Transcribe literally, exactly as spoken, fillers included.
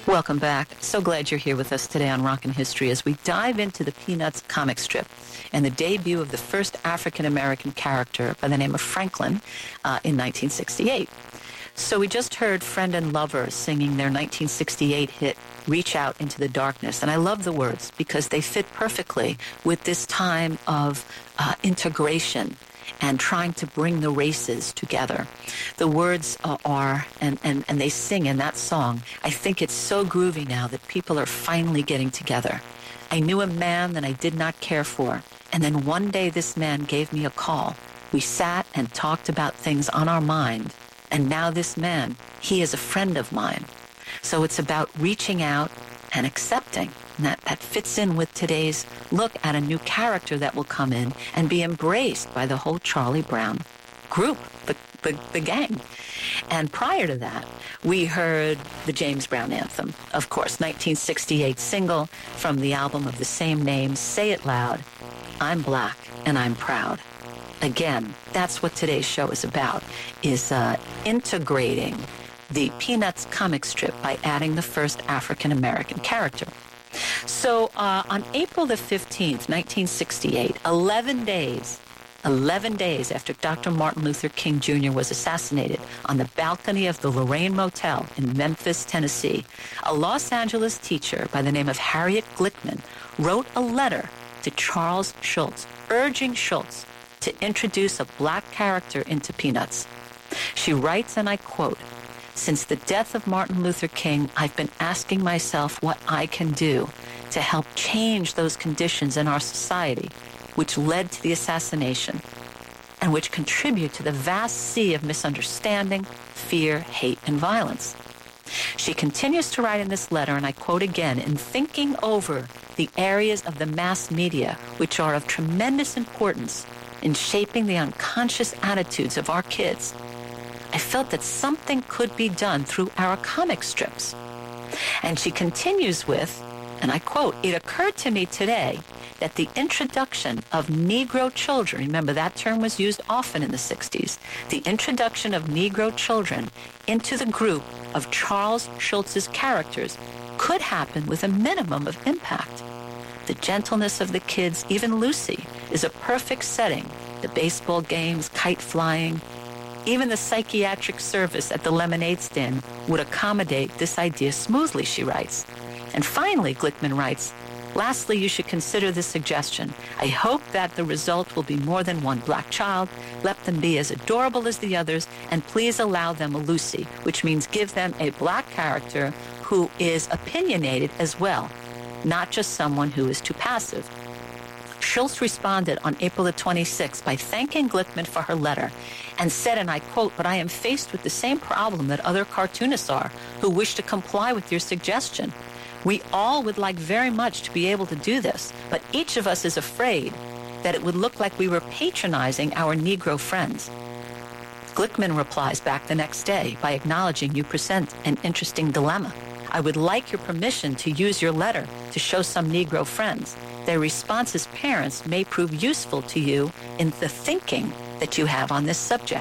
Welcome back. So glad you're here with us today on Rockin' History as we dive into the Peanuts comic strip and the debut of the first African-American character by the name of Franklin uh, in nineteen sixty-eight. So we just heard Friend and Lover singing their nineteen sixty-eight hit, Reach Out into the Darkness. And I love the words because they fit perfectly with this time of uh, integration and trying to bring the races together. The words uh, are, and, and, and they sing in that song, I think it's so groovy now that people are finally getting together. I knew a man that I did not care for, and then one day this man gave me a call. We sat and talked about things on our mind, and now this man, he is a friend of mine. So it's about reaching out and accepting. And that, that fits in with today's look at a new character that will come in and be embraced by the whole Charlie Brown group, the, the, the gang. And prior to that, we heard the James Brown anthem, of course, nineteen sixty-eight single from the album of the same name, Say It Loud, I'm Black and I'm Proud. Again, that's what today's show is about, is uh, integrating the Peanuts comic strip by adding the first African-American character. So uh, on April the fifteenth, nineteen sixty-eight, eleven days, eleven days after Doctor Martin Luther King Junior was assassinated on the balcony of the Lorraine Motel in Memphis, Tennessee, a Los Angeles teacher by the name of Harriet Glickman wrote a letter to Charles Schulz, urging Schulz to introduce a black character into Peanuts. She writes, and I quote, "Since the death of Martin Luther King, I've been asking myself what I can do to help change those conditions in our society which led to the assassination and which contribute to the vast sea of misunderstanding, fear, hate, and violence." She continues to write in this letter, and I quote again, "In thinking over the areas of the mass media which are of tremendous importance in shaping the unconscious attitudes of our kids, I felt that something could be done through our comic strips." And she continues with, and I quote, "It occurred to me today that the introduction of Negro children," remember that term was used often in the sixties, "the introduction of Negro children into the group of Charles Schulz's characters could happen with a minimum of impact. The gentleness of the kids, even Lucy, is a perfect setting. The baseball games, kite flying, even the psychiatric service at the lemonade stand would accommodate this idea smoothly," she writes. And finally, Glickman writes, "Lastly, you should consider this suggestion. I hope that the result will be more than one black child. Let them be as adorable as the others, and please allow them a Lucy," which means give them a black character who is opinionated as well, not just someone who is too passive. Schulz responded on April the twenty-sixth by thanking Glickman for her letter and said, and I quote, "But I am faced with the same problem that other cartoonists are who wish to comply with your suggestion. We all would like very much to be able to do this, but each of us is afraid that it would look like we were patronizing our Negro friends." Glickman replies back the next day by acknowledging you present an interesting dilemma. "I would like your permission to use your letter to show some Negro friends. Their response as parents may prove useful to you in the thinking that you have on this subject."